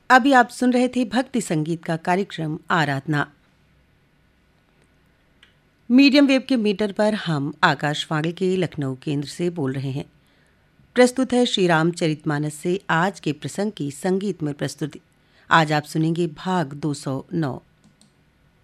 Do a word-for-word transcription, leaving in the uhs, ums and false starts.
अभी आप सुन रहे थे भक्ति संगीत का कार्यक्रम आराधना। मीडियम वेव के मीटर पर हम आकाशवाणी के लखनऊ केंद्र से बोल रहे हैं। प्रस्तुत है श्री रामचरितमानस से आज के प्रसंग की संगीतमय प्रस्तुति। आज आप सुनेंगे भाग दो सौ नौ।